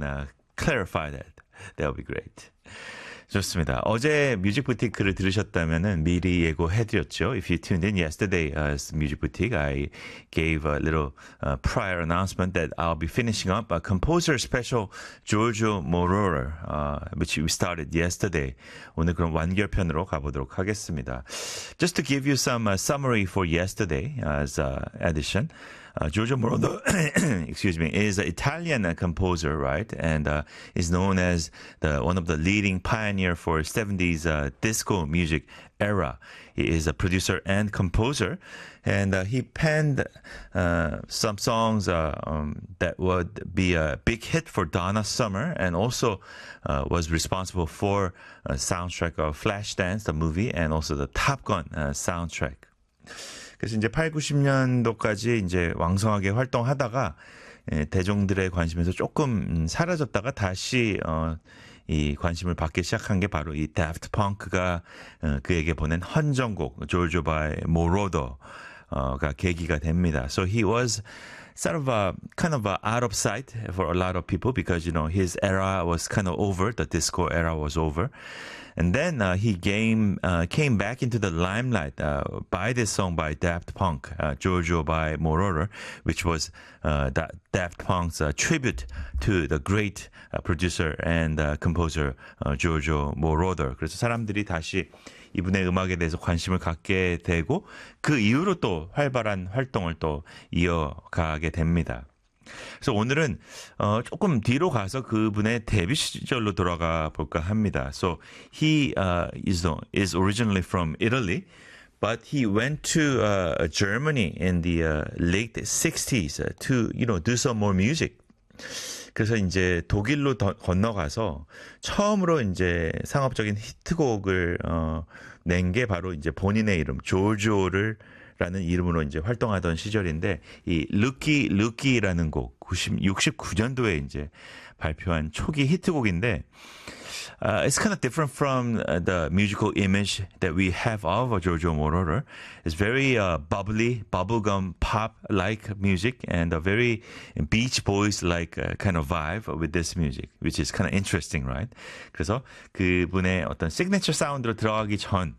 clarify that. That would be great. 좋습니다. 어제 뮤직 부티크를 들으셨다면은 미리 예고해드렸죠. If you tuned in yesterday's Music Boutique, I gave a little prior announcement that I'll be finishing up a composer special Giorgio Moroder, which we started yesterday. 오늘 그럼 완결편으로 가보도록 하겠습니다. Just to give you some summary for yesterday's edition. Giorgio Moroder, excuse me, is an Italian composer, right? And is known as one of the leading pioneer for 70s disco music era. He is a producer and composer, and he penned some songs that would be a big hit for Donna Summer, and also was responsible for a soundtrack of Flashdance, the movie, and also the Top Gun soundtrack. 그래서 이제 8, 90년도까지 이제 왕성하게 활동하다가 대중들의 관심에서 조금 사라졌다가 다시 이 관심을 받기 시작한 게 바로 이 Daft Punk가 그에게 보낸 헌정곡 Giorgio by Moroder가 계기가 됩니다. So he was sort of kind of out of sight for a lot of people because his era was kind of over, the disco era was over. And then he came back into the limelight by this song by Daft Punk, Giorgio by Moroder, which was Daft Punk's tribute to the great producer and composer Giorgio Moroder. 그래서 사람들이 다시 이분의 음악에 대해서 관심을 갖게 되고 그 이후로 또 활발한 활동을 또 이어가게 됩니다. 그래서 오늘은 조금 뒤로 가서 그분의 데뷔 시절로 돌아가 볼까 합니다. So he is originally from Italy, but he went to Germany in the late 60s to do some more music. 그래서 이제 독일로 건너가서 처음으로 이제 상업적인 히트곡을 낸 게 바로 이제 본인의 이름 조조라는 이름으로 이제 활동하던 시절인데 이 Lucky Lucky라는 곡 69년도에 이제 발표한 초기 히트곡인데 it's kind of different from the musical image that we have of Giorgio Moroder. It's very bubbly, bubblegum pop-like music and a very Beach Boys-like kind of vibe with this music, which is kind of interesting, right? 그래서 그분의 어떤 시그니처 사운드로 들어가기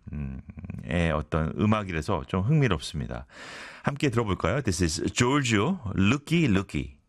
전의 어떤 음악이라서 좀 흥미롭습니다. 함께 들어볼까요? This is Giorgio, Lucky Lucky.